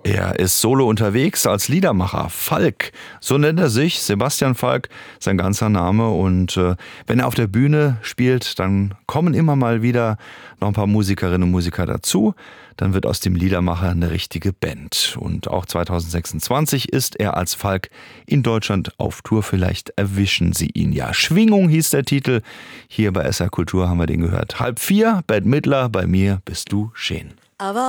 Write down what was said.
Er ist solo unterwegs als Liedermacher. Falk, so nennt er sich, Sebastian Falk, sein ganzer Name. Und wenn er auf der Bühne spielt, dann kommen immer mal wieder noch ein paar Musikerinnen und Musiker dazu. Dann wird aus dem Liedermacher eine richtige Band. Und auch 2026 ist er als Falk in Deutschland auf Tour. Vielleicht erwischen Sie ihn ja. Schwingung hieß der Titel. Hier bei SR Kultur haben wir den gehört. 3:30, Bette Midler, bei mir bist du schön. Aber